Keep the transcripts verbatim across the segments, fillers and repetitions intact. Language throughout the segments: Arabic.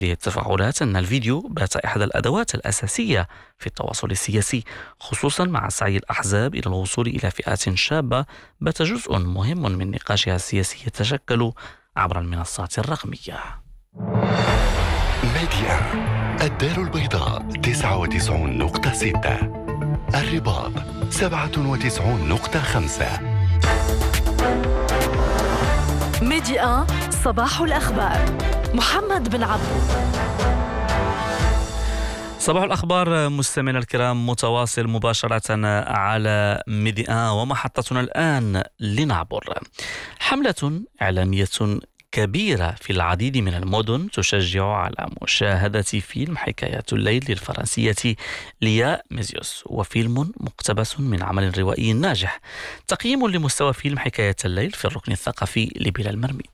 للتفاعلات أن الفيديو بات أحد الأدوات الأساسية في التواصل السياسي، خصوصا مع سعي الأحزاب إلى الوصول إلى فئات شابة. بات جزء مهم من نقاشها السياسي يتشكل عبر المنصات الرقمية. ميديا الدار البيضاء تسعة وتسعين نقطة ستة، الرباط سبعة وتسعين نقطة خمسة. ميديا صباح الأخبار. محمد بن عبد. صباح الأخبار مستمعينا الكرام، متواصل مباشرة على ميديا ومحطتنا الآن لنعبر. حملة إعلامية كبيرة في العديد من المدن تشجع على مشاهدة فيلم حكاية الليل للفرنسية ليا ميزيوس، وفيلم مقتبس من عمل روائي ناجح. تقييم لمستوى فيلم حكاية الليل في الركن الثقافي لبلال مرميد.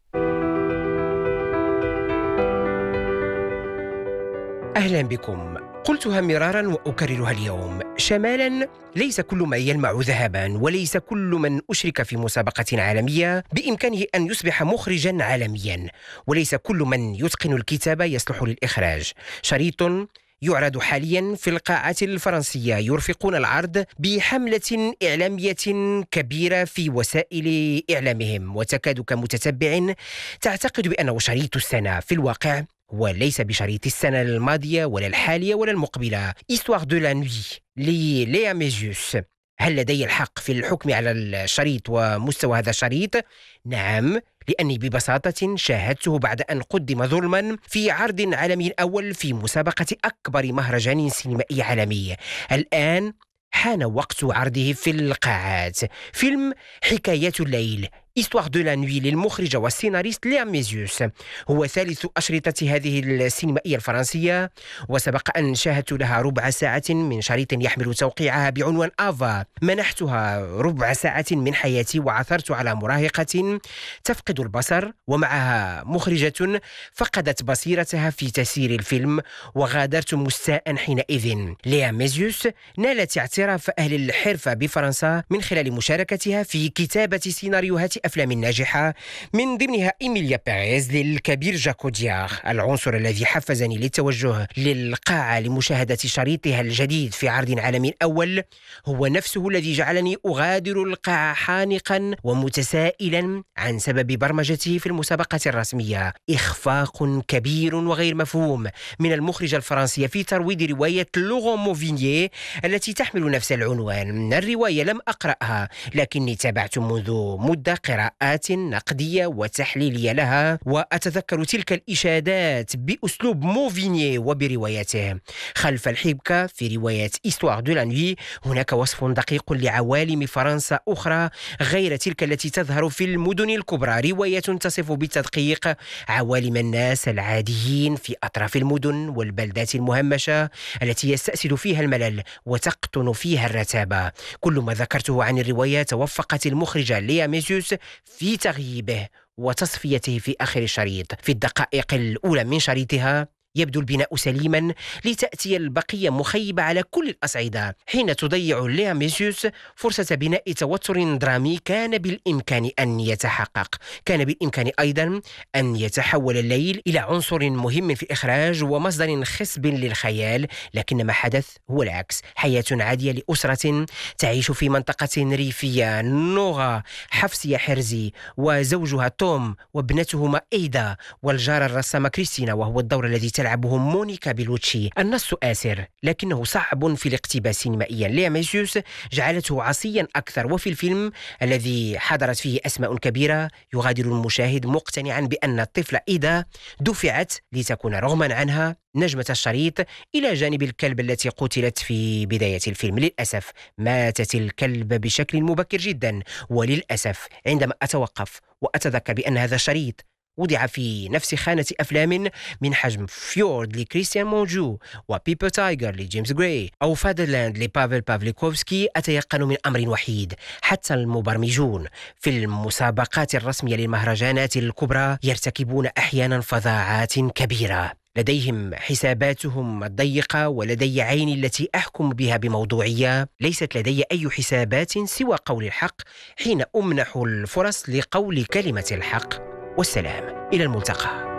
أهلا بكم. قلتها مرارا وأكررها اليوم، شمالا ليس كل ما يلمع ذهبا، وليس كل من أشرك في مسابقة عالمية بإمكانه أن يصبح مخرجا عالميا، وليس كل من يتقن الكتابة يصلح للإخراج. شريط يعرض حاليا في القاعة الفرنسية يرفقون العرض بحملة إعلامية كبيرة في وسائل إعلامهم، وتكاد كمتتبع تعتقد بأنه شريط السنة. في الواقع وليس بشريط السنة الماضية ولا الحالية ولا المقبلة. Histoire de la nuit لليا ميزيوس. هل لدي الحق في الحكم على الشريط ومستوى هذا الشريط؟ نعم، لأني ببساطة شاهدته بعد أن قدم ظلما في عرض عالمي أول في مسابقة أكبر مهرجان سينمائي عالمي. الآن حان وقت عرضه في القاعات. فيلم حكاية الليل Histoire de la nuit للمخرجة والسيناريست ليا ميزيوس هو ثالث أشرطة هذه السينمائية الفرنسية، وسبق أن شاهدت لها ربع ساعة من شريط يحمل توقيعها بعنوان آفا. منحتها ربع ساعة من حياتي وعثرت على مراهقة تفقد البصر ومعها مخرجة فقدت بصيرتها في تسيير الفيلم، وغادرت مستاء حينئذ. ليا ميزيوس نالت اعتراف أهل الحرفة بفرنسا من خلال مشاركتها في كتابة سيناريوهات أفلام ناجحة، من ضمنها إيميليا بيريز للكبير جاكو ديار. العنصر الذي حفزني للتوجه للقاعة لمشاهدة شريطها الجديد في عرض عالمي أول هو نفسه الذي جعلني أغادر القاعة حانقا ومتسائلا عن سبب برمجته في المسابقة الرسمية. إخفاق كبير وغير مفهوم من المخرجة الفرنسية في ترويض رواية لورون موفينيي التي تحمل نفس العنوان. الرواية لم أقرأها، لكني تابعت منذ مدة قراءات نقدية وتحليلية لها، وأتذكر تلك الإشادات بأسلوب موفينيي وبروايته. خلف الحبكة في رواية Histoire de la nuit هناك وصف دقيق لعوالم فرنسا أخرى غير تلك التي تظهر في المدن الكبرى. رواية تصف بالتدقيق عوالم الناس العاديين في أطراف المدن والبلدات المهمشة التي يستأسد فيها الملل وتقطن فيها الرتابة. كل ما ذكرته عن الرواية توفقت المخرجة ليا ميزيوس في تغييبه وتصفيته في آخر الشريط. في الدقائق الأولى من شريطها يبدو البناء سليما لتأتي البقية مخيبة على كل الأصعدة، حين تضيع ليا ميزيوس فرصة بناء توتر درامي كان بالإمكان أن يتحقق. كان بالإمكان أيضا أن يتحول الليل إلى عنصر مهم في الإخراج ومصدر خصب للخيال، لكن ما حدث هو العكس. حياة عادية لأسرة تعيش في منطقة ريفية. نوغا حفصية حرزي وزوجها توم وابنتهما إيدا والجارة الرسامة كريستينا، وهو الدور الذي تلعبه مونيكا بيلوتشي. النص آسر لكنه صعب في الاقتباس سينمائيا. ليا ميزيوس جعلته عصيا أكثر، وفي الفيلم الذي حضرت فيه أسماء كبيرة يغادر المشاهد مقتنعا بأن الطفلة إيدا دفعت لتكون رغما عنها نجمة الشريط إلى جانب الكلب التي قتلت في بداية الفيلم. للأسف ماتت الكلب بشكل مبكر جدا، وللأسف عندما أتوقف وأتذكر بأن هذا الشريط وضع في نفس خانة أفلام من حجم فيورد لكريستيان مونجو وبيبر تايجر لجيمس غراي أو فادرلاند لبافل بافليكوفسكي، أتيقن من أمر وحيد: حتى المبرمجون في المسابقات الرسمية للمهرجانات الكبرى يرتكبون أحيانا فظاعات كبيرة. لديهم حساباتهم الضيقة، ولدي عيني التي أحكم بها بموضوعية. ليست لدي أي حسابات سوى قول الحق حين أمنح الفرص لقول كلمة الحق. والسلام، إلى الملتقى.